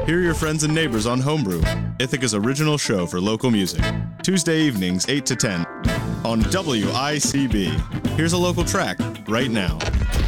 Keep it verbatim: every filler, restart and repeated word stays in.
Hear your friends and neighbors on Homebrew, Ithaca's original show for local music. Tuesday evenings, eight to ten, on W I C B. Here's a local track right now.